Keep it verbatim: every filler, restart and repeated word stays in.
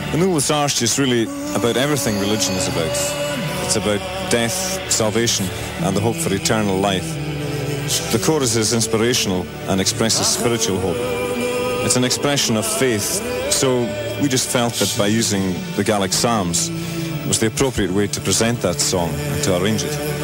The Nouveaux Arches is really about everything religion is about. It's about death, salvation, and the hope for eternal life. The chorus is inspirational and expresses spiritual hope. It's an expression of faith, so we just felt that by using the Gaelic Psalms, it was the appropriate way to present that song and to arrange it.